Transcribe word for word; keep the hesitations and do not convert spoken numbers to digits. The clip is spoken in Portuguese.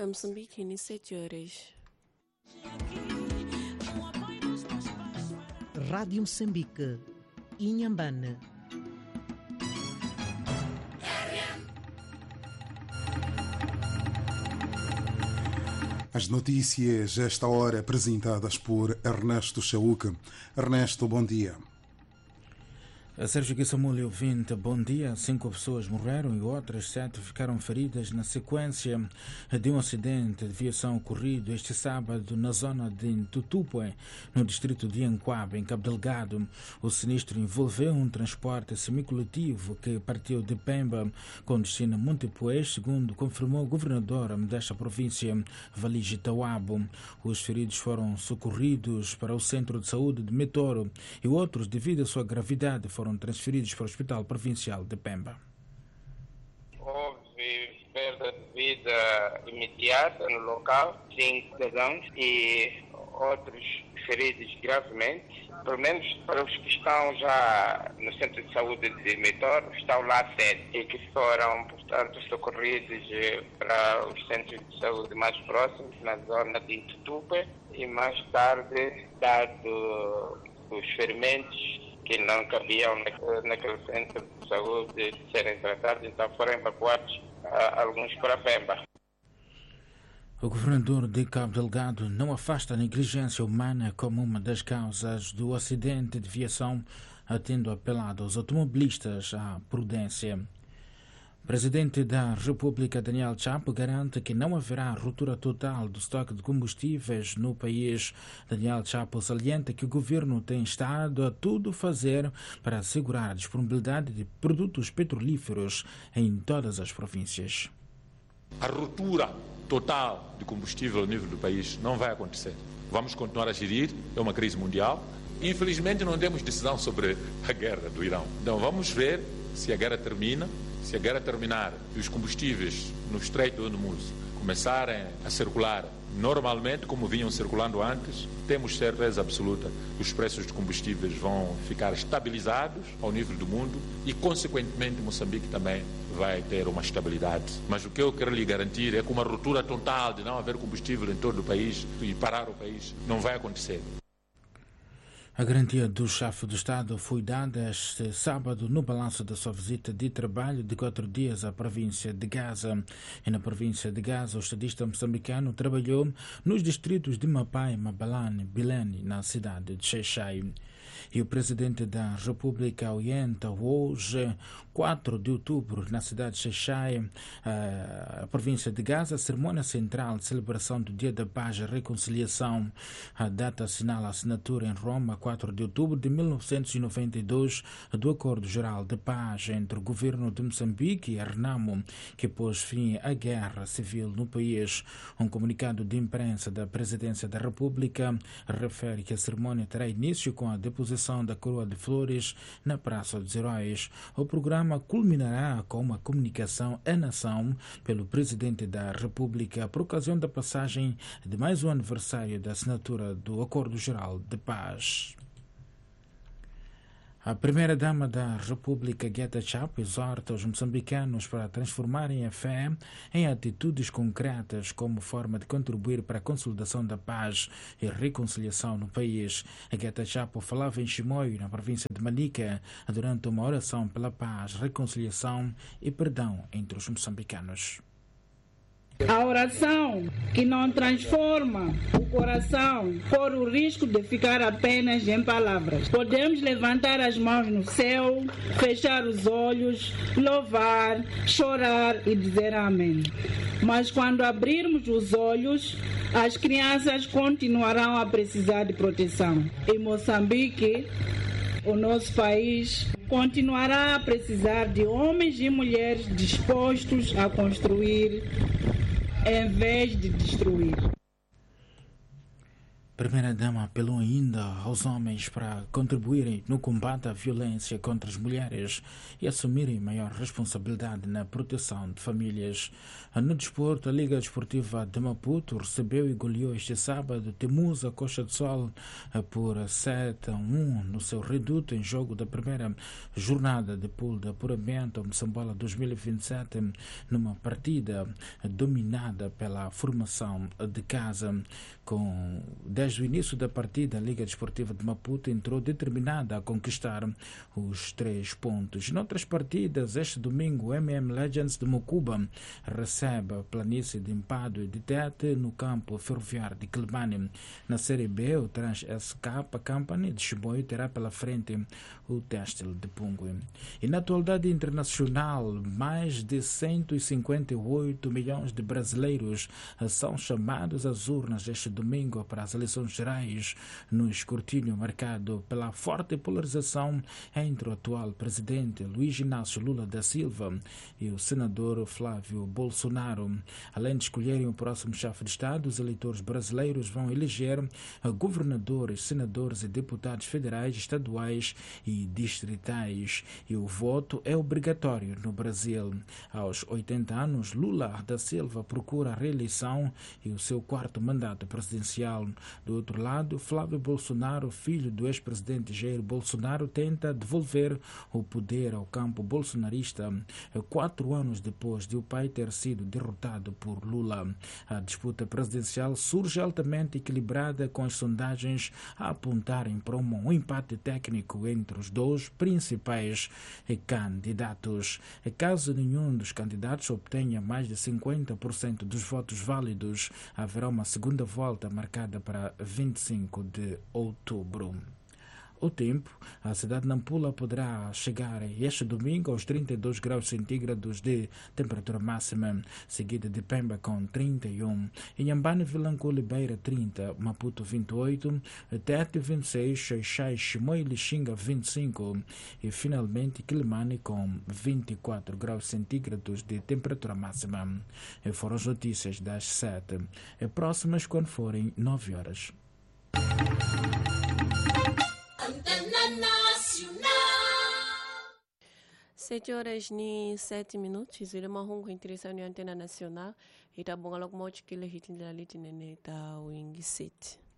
A Moçambique, em sete horas. Rádio Moçambique, Inhambane. As notícias, esta hora, apresentadas por Ernesto Chauca. Ernesto, bom dia. Sérgio Guissamulho, ouvinte, bom dia. Cinco pessoas morreram e outras sete ficaram feridas na sequência de um acidente de viação ocorrido este sábado na zona de Tutupue, no distrito de Anquabe, em Cabo Delgado. O sinistro envolveu um transporte semicoletivo que partiu de Pemba com destino a Montepuez, segundo confirmou o governador desta província, Valige Tawabo. Os feridos foram socorridos para o centro de saúde de Metoro e outros, devido à sua gravidade, foram foram transferidos para o Hospital Provincial de Pemba. Houve perda de vida imediata no local, cinco cidadãos e outros feridos gravemente. Pelo menos para os que estão já no Centro de Saúde de Metor, estão lá sete e que foram, portanto, socorridos para os centros de saúde mais próximos, na zona de Tutupe, e mais tarde, dado os ferimentos que não cabiam naquele centro de saúde de serem tratados, então foram evacuados uh, alguns para Pemba. O governador de Cabo Delgado não afasta a negligência humana como uma das causas do acidente de viação, tendo apelado aos automobilistas à prudência. O presidente da República, Daniel Chapo, garante que não haverá ruptura total do estoque de combustíveis no país. Daniel Chapo salienta que o governo tem estado a tudo fazer para assegurar a disponibilidade de produtos petrolíferos em todas as províncias. A ruptura total de combustível ao nível do país não vai acontecer. Vamos continuar a gerir, é uma crise mundial. Infelizmente não temos decisão sobre a guerra do Irão. Então vamos ver se a guerra termina. Se a guerra terminar e os combustíveis no Estreito de Hormuz começarem a circular normalmente, como vinham circulando antes, temos certeza absoluta que os preços de combustíveis vão ficar estabilizados ao nível do mundo e, consequentemente, Moçambique também vai ter uma estabilidade. Mas o que eu quero lhe garantir é que uma ruptura total de não haver combustível em todo o país e parar o país não vai acontecer. A garantia do chefe do Estado foi dada este sábado no balanço da sua visita de trabalho de quatro dias à província de Gaza. E na província de Gaza, o estadista moçambicano trabalhou nos distritos de Mapai, Mabalane, Bilene, na cidade de Xai-Xai. E o presidente da República orienta hoje, quatro de outubro, na cidade de Xai-Xai, a província de Gaza, a cerimônia central de celebração do Dia da Paz e Reconciliação. A data assinala a assinatura em Roma, quatro de outubro de mil novecentos e noventa e dois, do Acordo Geral de Paz entre o governo de Moçambique e a Renamo, que pôs fim à guerra civil no país. Um comunicado de imprensa da Presidência da República refere que a cerimônia terá início com a deposição da coroa de flores na Praça dos Heróis. O programa culminará com uma comunicação à nação pelo Presidente da República por ocasião da passagem de mais um aniversário da assinatura do Acordo Geral de Paz. A primeira-dama da República, Guetta Chapo, exorta os moçambicanos para transformarem a fé em atitudes concretas como forma de contribuir para a consolidação da paz e reconciliação no país. A Guetta Chapo falava em Chimoio, na província de Manica, durante uma oração pela paz, reconciliação e perdão entre os moçambicanos. A oração que não transforma o coração corre o risco de ficar apenas em palavras. Podemos levantar as mãos no céu, fechar os olhos, louvar, chorar e dizer amém. Mas quando abrirmos os olhos, as crianças continuarão a precisar de proteção. Em Moçambique, o nosso país continuará a precisar de homens e mulheres dispostos a construir em vez de destruir. O Primeira-Dama apelou ainda aos homens para contribuírem no combate à violência contra as mulheres e assumirem maior responsabilidade na proteção de famílias. No desporto, a Liga Desportiva de Maputo recebeu e goleou este sábado Temusa Costa de Sol por sete a um no seu reduto em jogo da primeira jornada de pool de apuramento ao Moçambola dois mil e vinte e sete, numa partida dominada pela formação de casa. Com, desde o início da partida, a Liga Desportiva de Maputo entrou determinada a conquistar os três pontos. Noutras partidas, este domingo, o M M Legends de Mocuba recebe a planície de Empadue de Tete no campo ferroviário de Quelimane. Na Série B, o Trans S K Company de Chiboi terá pela frente o Têxtil de Pungue. E na atualidade internacional, mais de cento e cinquenta e oito milhões de brasileiros são chamados às urnas este domingo para as eleições gerais, no escrutínio marcado pela forte polarização entre o atual presidente Luiz Inácio Lula da Silva e o senador Flávio Bolsonaro. Além de escolherem o próximo chefe de Estado, os eleitores brasileiros vão eleger governadores, senadores e deputados federais, estaduais e distritais. E o voto é obrigatório no Brasil. Aos oitenta anos, Lula da Silva procura a reeleição e o seu quarto mandato presidencial. Do outro lado, Flávio Bolsonaro, filho do ex-presidente Jair Bolsonaro, tenta devolver o poder ao campo bolsonarista quatro anos depois de o pai ter sido derrotado por Lula. A disputa presidencial surge altamente equilibrada, com as sondagens a apontarem para um empate técnico entre os dois principais candidatos. Caso nenhum dos candidatos obtenha mais de cinquenta por cento dos votos válidos, haverá uma segunda volta marcada para vinte e cinco de outubro. O tempo, a cidade de Nampula poderá chegar este domingo aos trinta e dois graus centígrados de temperatura máxima, seguida de Pemba com trinta e um, Inhambane, Vilanculo e Beira trinta, Maputo vinte e oito, Tete vinte e seis, Xaixai, Chimoio e Lixinga vinte e cinco e finalmente Quelimane com vinte e quatro graus centígrados de temperatura máxima. E foram as notícias das sete, e próximas quando forem nove horas. Sete horas e sete minutos. Ele é uma runga interessante na antena nacional. E tá bom, logo mais que ele hit na litine tá o Ing sete.